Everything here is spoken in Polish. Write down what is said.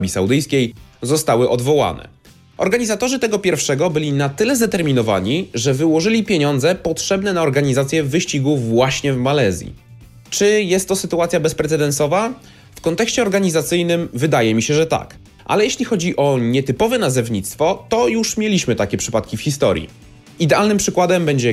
Saudyjskiej zostały odwołane. Organizatorzy tego pierwszego byli na tyle zdeterminowani, że wyłożyli pieniądze potrzebne na organizację wyścigu właśnie w Malezji. Czy jest to sytuacja bezprecedensowa? W kontekście organizacyjnym wydaje mi się, że tak. Ale jeśli chodzi o nietypowe nazewnictwo, to już mieliśmy takie przypadki w historii. Idealnym przykładem będzie